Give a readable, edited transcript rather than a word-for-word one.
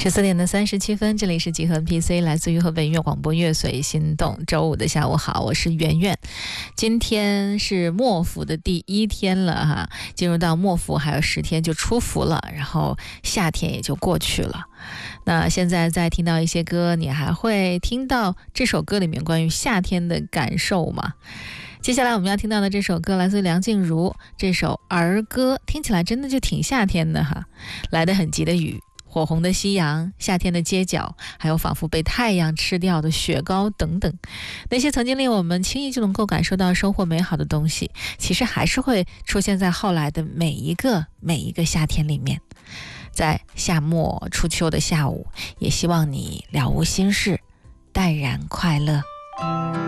14:37，这里是集合 PC， 来自于河北音乐广播乐随心动。周五的下午好，我是圆圆。今天是末伏的第1天了哈，进入到末伏还有10天就出伏了，然后夏天也就过去了。那现在再听到一些歌，你还会听到这首歌里面关于夏天的感受吗？接下来我们要听到的这首歌来自梁静茹，这首儿歌听起来真的就挺夏天的哈，来得很急的雨，火红的夕阳，夏天的街角，还有仿佛被太阳吃掉的雪糕等等，那些曾经令我们轻易就能够感受到生活美好的东西，其实还是会出现在后来的每一个夏天里面。在夏末初秋的下午，也希望你了无心事，淡然快乐。